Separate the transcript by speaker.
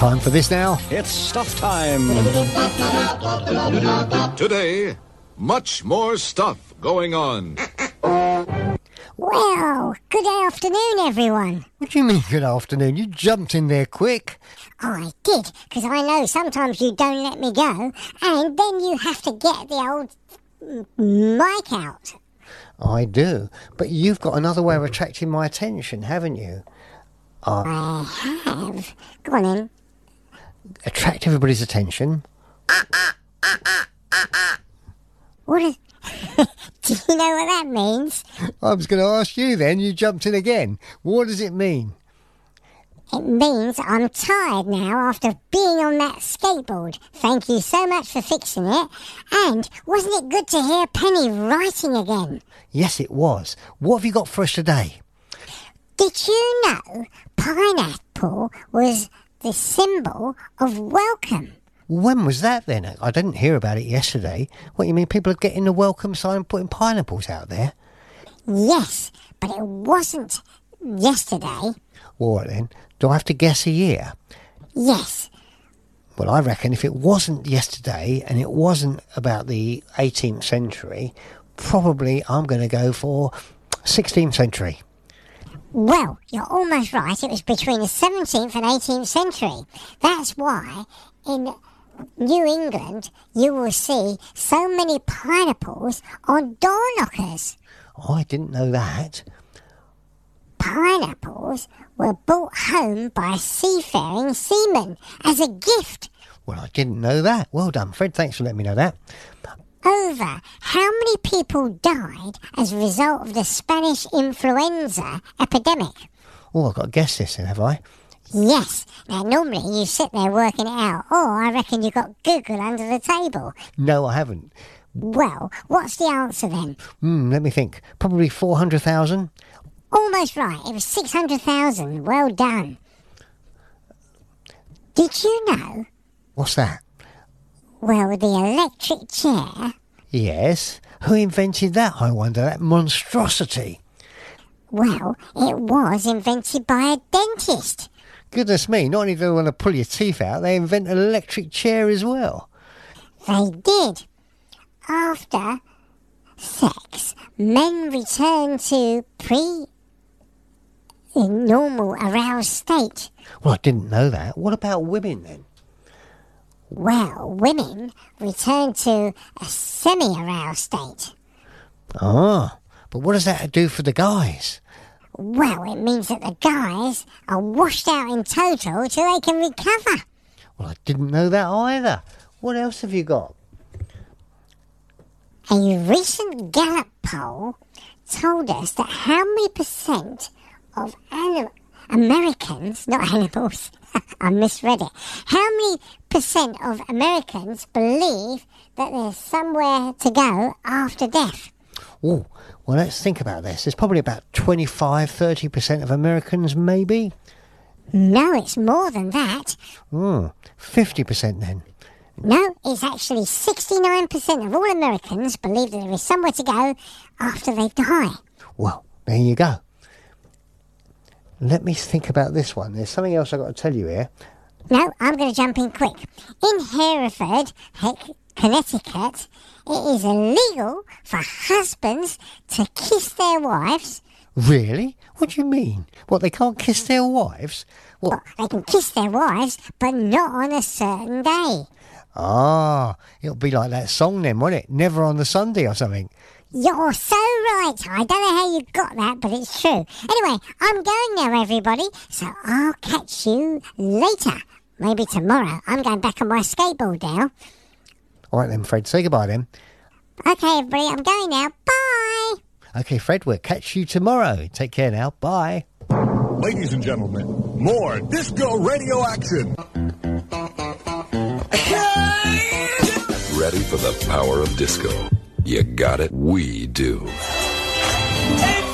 Speaker 1: Time for this now.
Speaker 2: It's stuff time.
Speaker 3: Today, much more stuff going on.
Speaker 4: Well, good afternoon, everyone.
Speaker 1: What do you mean, good afternoon? You jumped in there quick.
Speaker 4: Oh, I did, because I know sometimes you don't let me go, and then you have to get the old mic out.
Speaker 1: I do, but you've got another way of attracting my attention, haven't you?
Speaker 4: I have. Go on in.
Speaker 1: Attract everybody's attention.
Speaker 4: What is... Do you know what that means?
Speaker 1: I was going to ask you then, you jumped in again. What does it mean?
Speaker 4: It means I'm tired now after being on that skateboard. Thank you so much for fixing it. And wasn't it good to hear Penny writing again?
Speaker 1: Yes, it was. What have you got for us today?
Speaker 4: Did you know pineapple was the symbol of welcome?
Speaker 1: When was that then? I didn't hear about it yesterday. What, you mean people are getting the welcome sign and putting pineapples out there?
Speaker 4: Yes, but it wasn't yesterday.
Speaker 1: All right then. Do I have to guess a year?
Speaker 4: Yes.
Speaker 1: Well, I reckon if it wasn't yesterday and it wasn't about the 18th century, probably I'm going to go for 16th century.
Speaker 4: Well, you're almost right. It was between the 17th and 18th century. That's why in New England you will see so many pineapples on door knockers.
Speaker 1: Oh, I didn't know that.
Speaker 4: Pineapples were brought home by seafaring seamen as a gift.
Speaker 1: Well, I didn't know that. Well done, Fred. Thanks for letting me know that.
Speaker 4: Over how many people died as a result of the Spanish influenza epidemic?
Speaker 1: Oh, I've got to guess this then, have I?
Speaker 4: Yes. Now, normally you sit there working it out, or I reckon you got Google under the table.
Speaker 1: No, I haven't.
Speaker 4: Well, what's the answer then?
Speaker 1: Let me think. Probably 400,000?
Speaker 4: Almost right. It was 600,000. Well done. Did you know?
Speaker 1: What's that?
Speaker 4: Well, the electric chair...
Speaker 1: Yes. Who invented that, I wonder? That monstrosity.
Speaker 4: Well, it was invented by a dentist.
Speaker 1: Goodness me, not only do they want to pull your teeth out, they invent an electric chair as well.
Speaker 4: They did. After sex, men return to normal aroused state.
Speaker 1: Well, I didn't know that. What about women then?
Speaker 4: Well, women return to a semi-aroused state.
Speaker 1: Ah, but what does that do for the guys?
Speaker 4: Well, it means that the guys are washed out in total till they can recover.
Speaker 1: Well, I didn't know that either. What else have you got?
Speaker 4: A recent Gallup poll told us that how many percent of Americans, not animals, I misread it. How many percent of Americans believe that there's somewhere to go after death?
Speaker 1: Oh, well, let's think about this. There's probably about 25-30% of Americans, maybe?
Speaker 4: No, it's more than that.
Speaker 1: 50% then.
Speaker 4: No, it's actually 69% of all Americans believe that there is somewhere to go after they die.
Speaker 1: Well, there you go. Let me think about this one. There's something else I've got to tell you here.
Speaker 4: No, I'm going to jump in quick. In Hereford, Connecticut, it is illegal for husbands to kiss their wives.
Speaker 1: Really? What do you mean? What, they can't kiss their wives?
Speaker 4: Well, they can kiss their wives, but not on a certain day.
Speaker 1: Ah, it'll be like that song then, won't it? Never on the Sunday or something.
Speaker 4: You're so right. I don't know how you got that, but it's true. Anyway, I'm going now, everybody, so I'll catch you later. Maybe tomorrow. I'm going back on my skateboard now.
Speaker 1: All right then, Fred. Say goodbye then.
Speaker 4: Okay, everybody, I'm going now. Bye.
Speaker 1: Okay, Fred, we'll catch you tomorrow. Take care now. Bye.
Speaker 5: Ladies and gentlemen, more disco radio action.
Speaker 3: Ready for the power of disco? You got it. We do.
Speaker 6: It's